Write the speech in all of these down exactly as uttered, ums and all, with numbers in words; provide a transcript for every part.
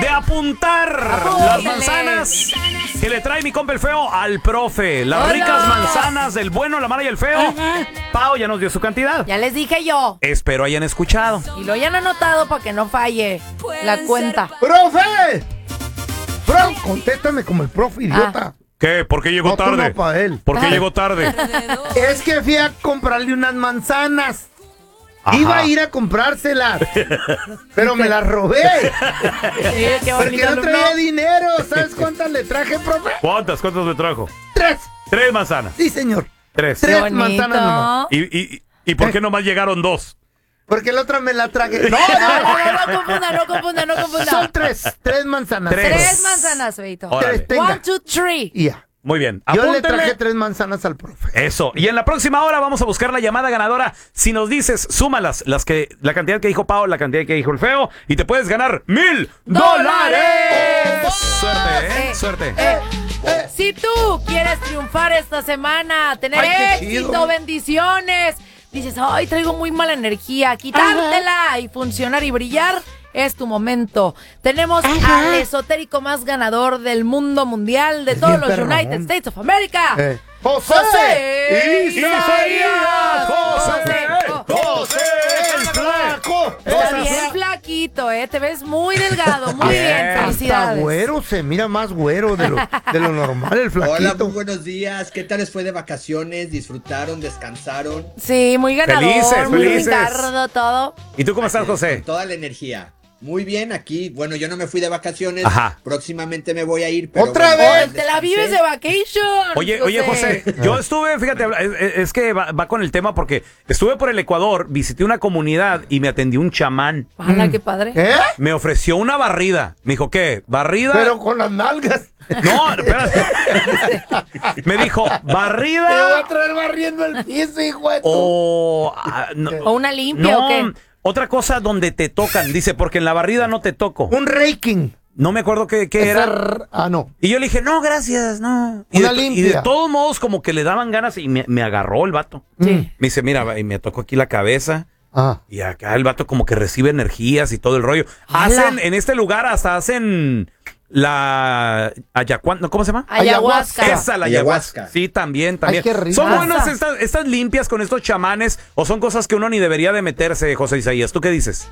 de apuntar Apúntale. las manzanas que le trae mi compa el feo al profe. Las Hola. ricas manzanas del bueno, la mala y el feo. Ajá. Pao ya nos dio su cantidad. Ya les dije yo. Espero hayan escuchado. Y lo hayan anotado para que no falle la cuenta. ¡Profe! ¡Profe! Contéstame como el profe, idiota. ¿Qué? ¿Por qué llegó No, tú tarde? no, pa' él. ¿Por qué Ah. llegó tarde? Es que fui a comprarle unas manzanas. Ajá. Iba a ir a comprárselas, pero me las robé. Sí, qué Porque bonito no alumno. traía dinero. ¿Sabes cuántas le traje, profe? ¿Cuántas? ¿Cuántas me trajo? Tres. Tres manzanas. Sí, señor. Tres. Qué Tres bonito. manzanas nomás. ¿Y, y, y por qué nomás llegaron dos? Porque la otra me la tragué. No, No, no, no, no, no confunda, no confunda, no confunda. Son tres. Tres manzanas. Tres. Tres manzanas, Feito. Órale. Tres, tenga. One, two, three. Y ya. Muy bien. Yo le Apúntenle. traje tres manzanas al profe. Eso. Y en la próxima hora vamos a buscar la llamada ganadora. Si nos dices, súmalas, las que, la cantidad que dijo Pao, la cantidad que dijo el feo, y te puedes ganar mil dólares. Suerte, ¿eh? Eh, Suerte. eh, eh, Si tú quieres triunfar esta semana, tener Ay, qué éxito, chido. bendiciones, dices, ay, traigo muy mala energía, quitártela y funcionar y brillar, es tu momento. Tenemos al esotérico más ganador del mundo mundial, de Es todos bien los perrón. United States of America. Eh. ¡José! José ¡Isaías! José, ¡José el flaco! Está bien flaquito, ¿eh? Te ves muy delgado, muy bien. Bien. Hasta Felicidades. güero, se mira más güero de lo, de lo normal el Hola, flaquito. muy buenos días. ¿Qué tal les fue de vacaciones? ¿Disfrutaron? ¿Descansaron? Sí, muy ganador, Felices, muy felices. Ricardo, todo. ¿Y tú cómo estás, José? Con toda la energía. Muy bien, aquí. Bueno, yo no me fui de vacaciones. Ajá. Próximamente me voy a ir. Pero ¡Otra bueno, vez! Oh, te la vives de vacation. Oye, oye, José, yo estuve, fíjate, es, es que va, va con el tema porque estuve por el Ecuador, visité una comunidad y me atendió un chamán. Ojalá, qué padre. ¿Eh? Me ofreció una barrida. Me dijo, ¿qué? ¿Barrida? Pero con las nalgas. No, espérate. Me dijo, Te voy a ¿barrida traer barriendo el piso, hijo de tu- o... ah, no, ¿O una limpia no, o qué? otra cosa donde te tocan. Dice, porque en la barrida no te toco. Un raking. No me acuerdo qué, qué Ese era. r- Ah, no. Y yo le dije, no, gracias, no. Y, Una de, limpia. y de todos modos, como que le daban ganas y me, me agarró el vato. Sí. Me dice, mira, y me tocó aquí la cabeza. Ah. Y acá el vato como que recibe energías y todo el rollo. ¡Hala! Hacen, en este lugar hasta hacen la ayahuasca, ¿no? ¿Cómo se llama? Ayahuasca. Esa, la ayahuasca. Ayahuasca. Sí, también, también. qué rico. ¿Son Pasa. buenas estas, estas limpias con estos chamanes o son cosas que uno ni debería de meterse, José Isaías? ¿Tú qué dices?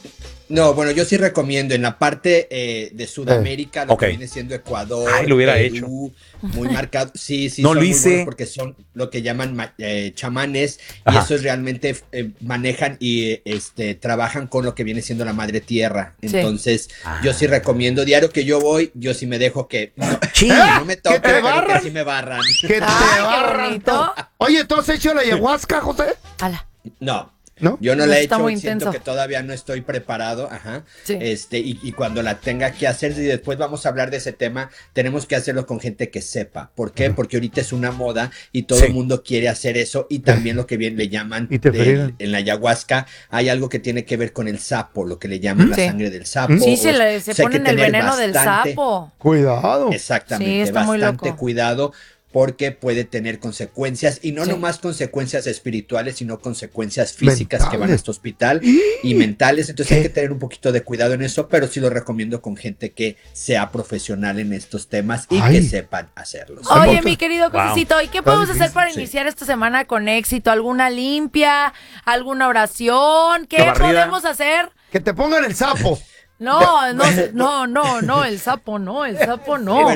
No, bueno, yo sí recomiendo en la parte eh, de Sudamérica, lo Ok. que viene siendo Ecuador, Ay, lo hubiera Perú, muy marcado. Sí, sí, No son lo muy hice. buenos porque son lo que llaman ma- eh, chamanes Ajá. y esos realmente eh, manejan y eh, este trabajan con lo que viene siendo la madre tierra. Sí. Entonces, Ah. yo sí recomiendo diario que yo voy, yo sí me dejo que no, Sí. que no me toquen, te pero barran? que sí me barran. Que te Ay, qué barran bonito. todo. Oye, ¿tú has hecho la ayahuasca, José? Ala. No. ¿No? Yo no No, la he está hecho, muy siento intenso. que todavía no estoy preparado, ajá. Sí. Este, y, y cuando la tenga que hacer, y después vamos a hablar de ese tema, tenemos que hacerlo con gente que sepa. ¿Por qué? Porque ahorita es una moda y todo Sí. el mundo quiere hacer eso, y también lo que bien le llaman Y te de- friegan. en la ayahuasca, hay algo que tiene que ver con el sapo, lo que le llaman la Sí. sangre del sapo. Sí, o- se, le, se o sea, hay que ponen el tener veneno del bastante- sapo. Cuidado. Exactamente, Sí, está muy bastante loco. cuidado porque puede tener consecuencias y no Sí. nomás consecuencias espirituales, sino consecuencias físicas que van a Mentales. este hospital y mentales. Entonces ¿Qué? hay que tener un poquito de cuidado en eso, pero sí lo recomiendo con gente que sea profesional en estos temas y Ay. que sepan hacerlos. Oye, Importa. mi querido Wow. Josecito, ¿y qué podemos difícil, hacer para sí. iniciar esta semana con éxito? ¿Alguna limpia? ¿Alguna oración? ¿Qué La barrida. podemos hacer? Que te pongan el sapo. No, no, no, no, no, el sapo no, el sapo no.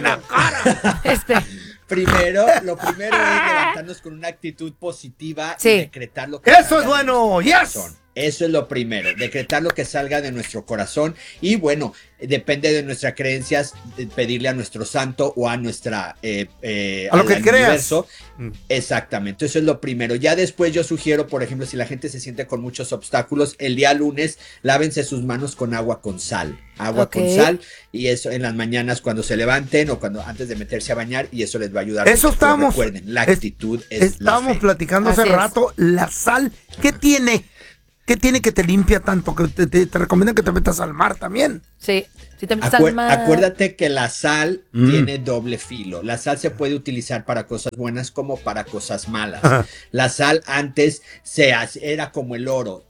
Este, Primero, lo primero es levantarnos con una actitud positiva Sí. y decretar lo que Eso salga es de bueno, nuestro yes. corazón. Eso es lo primero, decretar lo que salga de nuestro corazón y bueno, depende de nuestras creencias, de pedirle a nuestro santo o a nuestra eh, eh, A lo al que creas. universo. Mm. Exactamente, eso es lo primero. Ya después yo sugiero, por ejemplo, si la gente se siente con muchos obstáculos, el día lunes lávense sus manos con agua con sal, agua Ok. con sal y eso en las mañanas cuando se levanten o cuando antes de meterse a bañar y eso les va a ayudar. Eso mucho. Pero estamos. recuerden, la es- actitud es, la Estábamos fe. platicando hace Así es. rato. La sal, ¿qué tiene? ¿Qué tiene que te limpia tanto? Que te, te, te recomiendan que te metas al mar también. sí, si te empiezas Acuer- mal. acuérdate que la sal Mm. tiene doble filo. La sal se puede utilizar para cosas buenas como para cosas malas. Ajá. La sal antes se hace- era como el oro.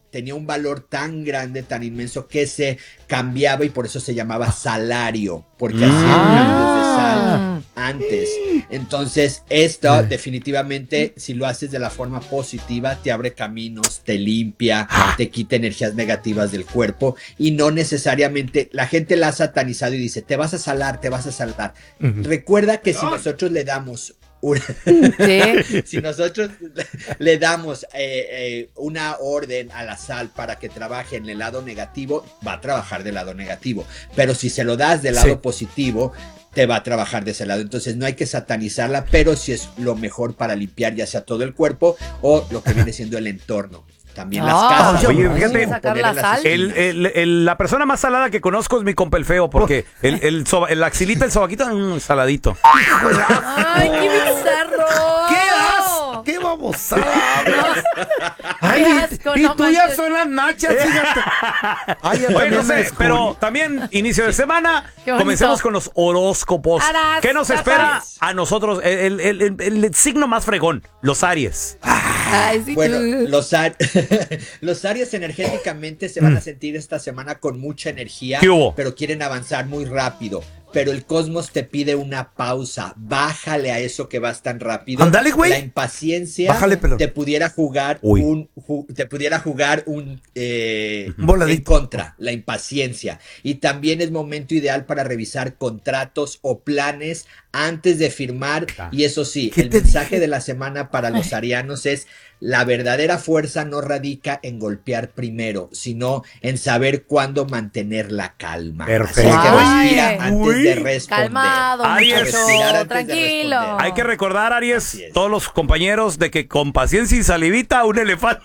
tenía un valor tan grande, tan inmenso, que se cambiaba y por eso se llamaba salario, porque hacían cambios de sal antes. Entonces, esto definitivamente, si lo haces de la forma positiva, te abre caminos, te limpia, te quita energías negativas del cuerpo y no necesariamente, la gente la ha satanizado y dice, te vas a salar, te vas a salar. Uh-huh. Recuerda que si nosotros le damos una, ¿sí? si nosotros le damos eh, eh, una orden a la sal para que trabaje en el lado negativo, va a trabajar del lado negativo, pero si se lo das del lado sí. positivo, te va a trabajar de ese lado. Entonces no hay que satanizarla, pero sí es lo mejor para limpiar ya sea todo el cuerpo o lo que viene siendo el entorno. También las Ah, casas. oye, ¿no? fíjate, sacar la sal. El, el, el, la persona más salada que conozco es mi compa el feo, porque el, el, soba, el axilita, el sobaquito, un saladito. ¡Ay, qué bizarro! ¿Qué as? ¿Qué babosada? Ay, Qué asco, y no tú ya manches. son las nachas, fíjate. Ay, ya Oye, también no me sé, descubrí. pero también inicio de semana, Qué bonito. comencemos con los horóscopos. Aras, ¿Qué nos capaz. espera a nosotros? El, el, el, el, el signo más fregón, los Aries. Ay, sí, Bueno, tú. los, ar- los Aries energéticamente se van a sentir esta semana con mucha energía, ¿Qué hubo? pero quieren avanzar muy rápido. Pero el cosmos te pide una pausa. Bájale a eso que vas tan rápido. Ándale, güey. La impaciencia Bájale, pelón. te pudiera jugar Uy. un ju- te pudiera jugar un eh, Voladito. en contra, la impaciencia. Y también es momento ideal para revisar contratos o planes antes de firmar. Y eso sí, ¿Qué el te mensaje dije? de la semana para los arianos es: la verdadera fuerza no radica en golpear primero, sino en saber cuándo mantener la calma. Perfecto. Así es que respira Ay, antes uy. de responder. Calmado, Aries. muchacho, Respirar antes de tranquilo. responder. Hay que recordar, Aries, Así es. todos los compañeros, de que con paciencia y salivita, un elefante.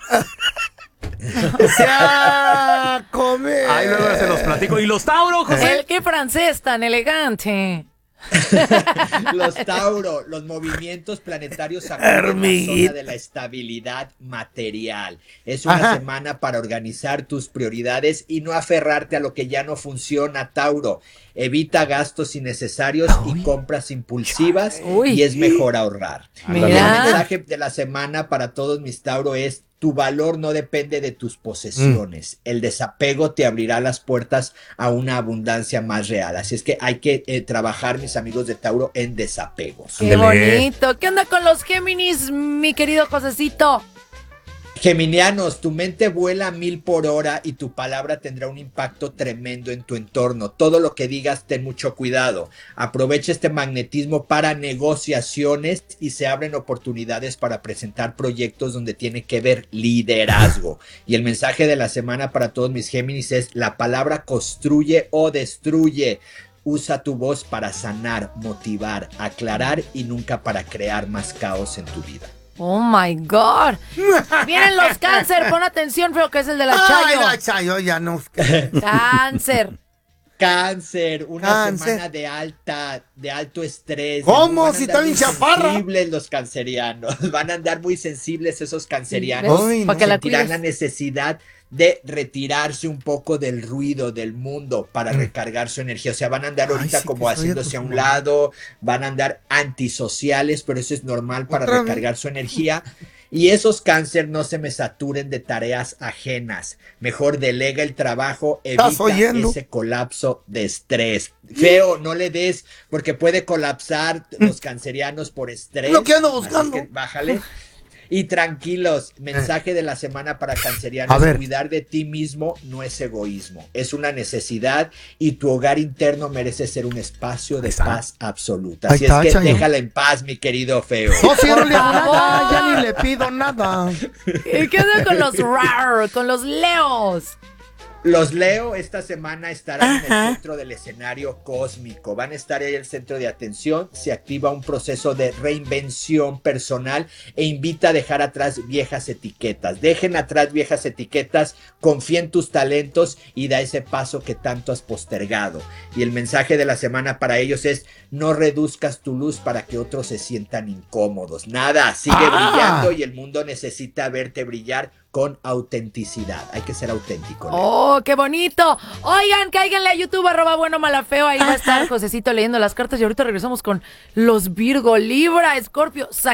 Ya, come. Ahí luego se los platico. ¿Y los Tauro, José? El que francés tan elegante. Los Tauro, los movimientos planetarios acuden en la Hermiguita. zona de la estabilidad material. Es una Ajá. semana para organizar tus prioridades y no aferrarte a lo que ya no funciona, Tauro. Evita gastos innecesarios y compras impulsivas Uy. y es mejor ahorrar. Mira. Y el mensaje de la semana para todos mis Tauro es: tu valor no depende de tus posesiones. El desapego te abrirá las puertas a una abundancia más real. Así es que hay que eh, trabajar, mis amigos de Tauro, en desapegos. Qué Ándale. bonito. ¿Qué onda con los Géminis, mi querido Josecito? Geminianos, tu mente vuela a mil por hora y tu palabra tendrá un impacto tremendo en tu entorno. Todo lo que digas, ten mucho cuidado. Aprovecha este magnetismo para negociaciones y se abren oportunidades para presentar proyectos donde tiene que ver liderazgo. Y el mensaje de la semana para todos mis Géminis es: la palabra construye o destruye. Usa tu voz para sanar, motivar, aclarar y nunca para crear más caos en tu vida. Oh my God. Vienen los cáncer. Pon atención, feo, que es el de la Ay, Chayo. la Chayo, ya no. Cáncer. Cáncer, una Cáncer. semana de alta, de alto estrés. ¿Cómo? Van a Si andar está bien muy chaparra. sensibles los cancerianos, van a andar muy sensibles esos cancerianos. Ay, no. Para que la Sentirán cuides. la necesidad de retirarse un poco del ruido del mundo para recargar su energía. O sea, van a andar Ay, ahorita sí, como que soy haciéndose a un acostumbrado. lado, van a andar antisociales, pero eso es normal para ¿Otra vez? recargar su energía. Y esos cáncer no se me saturen de tareas ajenas. Mejor delega el trabajo, evita ¿Estás oyendo? ese colapso de estrés. Feo, no le des, porque puede colapsar los cancerianos por estrés. Lo que ando Así buscando. que bájale. Y tranquilos, mensaje de la semana para A cancerianos: ver. cuidar de ti mismo no es egoísmo, es una necesidad y tu hogar interno merece ser un espacio de Ahí está. paz absoluta. Ahí Así está, es que Chayo. déjala en paz, mi querido feo. No, si no le hago favor. nada, ya ni le pido nada. ¿Y qué onda con los rar, con los leos? Los Leo esta semana estarán en el centro del escenario cósmico, van a estar ahí en el centro de atención, se activa un proceso de reinvención personal e invita a dejar atrás viejas etiquetas. Dejen atrás viejas etiquetas, confía en tus talentos y da ese paso que tanto has postergado. Y el mensaje de la semana para ellos es: no reduzcas tu luz para que otros se sientan incómodos. Nada, sigue Ah. brillando y el mundo necesita verte brillar con autenticidad. Hay que ser auténtico, Leo. Oh, qué bonito. Oigan, cáiganle a YouTube, arroba bueno malafeo. Ahí va a estar Josecito leyendo las cartas y ahorita regresamos con los Virgo, Libra, Escorpio,